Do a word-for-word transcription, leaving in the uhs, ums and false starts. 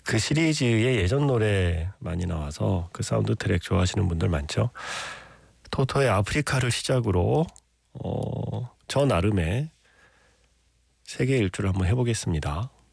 그 시리즈의 예전 노래 많이 나와서 그 사운드 트랙 좋아하시는 분들 많죠. 토토의 아프리카를 시작으로 어, 저 나름의 세계 일주를 한번 해보겠습니다.